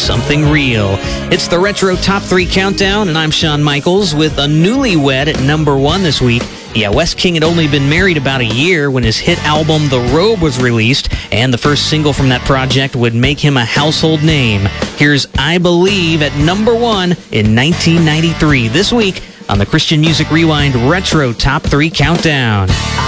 something real. It's the Retro Top 3 Countdown, and I'm Shawn Michaels with a newlywed at number 1 this week. Yeah, Wes King had only been married about a year when his hit album The Robe was released, and the first single from that project would make him a household name. Here's I Believe at number 1 in 1993. This week on the Christian Music Rewind Retro Top 3 Countdown.